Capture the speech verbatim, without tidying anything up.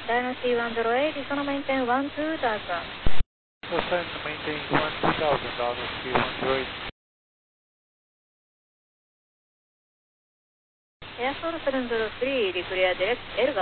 Dynasty one zero eight, sono maintain one two thousand. Descend to maintain one two thousand, Dynasty one zero eight. Airport seven zero three, declare direct Elga.